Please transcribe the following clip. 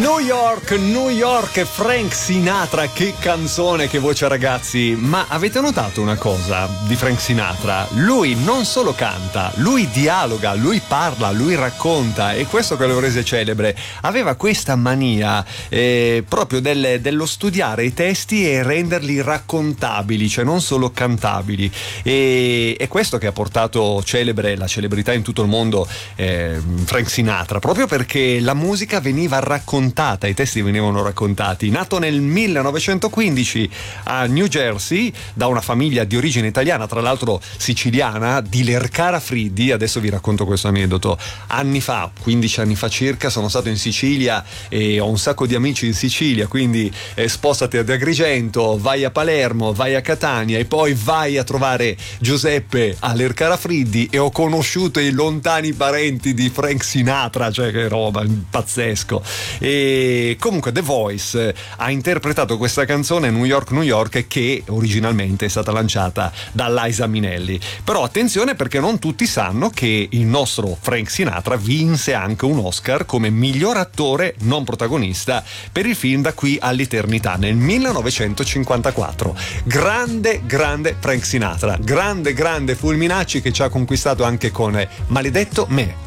New York e Frank Sinatra, che canzone, che voce ragazzi. Ma avete notato una cosa di Frank Sinatra? Lui non solo canta, lui dialoga, lui parla, lui racconta, e questo che lo rese celebre. Aveva questa mania proprio dello studiare i testi e renderli raccontabili, cioè non solo cantabili, e è questo che ha portato la celebrità in tutto il mondo, Frank Sinatra, proprio perché la musica veniva raccontata, i testi venivano raccontati. Nato nel 1915 a New Jersey da una famiglia di origine italiana, tra l'altro siciliana, di Lercara Friddi. Adesso vi racconto questo aneddoto. 15 anni fa circa, sono stato in Sicilia e ho un sacco di amici in Sicilia, quindi spostati ad Agrigento, vai a Palermo, vai a Catania e poi vai a trovare Giuseppe a Lercara Friddi, e ho conosciuto i lontani parenti di Frank Sinatra, cioè che roba, pazzesco. E comunque The Voice ha interpretato questa canzone New York, New York, che originalmente è stata lanciata da Liza Minnelli. Però attenzione, perché non tutti sanno che il nostro Frank Sinatra vinse anche un Oscar come miglior attore non protagonista per il film Da qui all'eternità nel 1954. Grande Frank Sinatra, grande Fulminacci, che ci ha conquistato anche con Maledetto me.